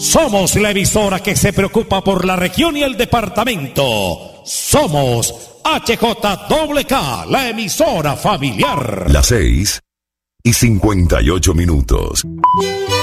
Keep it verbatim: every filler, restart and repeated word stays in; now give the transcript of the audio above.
Somos la emisora que se preocupa por la región y el departamento. Somos H J K K, la emisora familiar. Las seis y cincuenta y ocho minutos.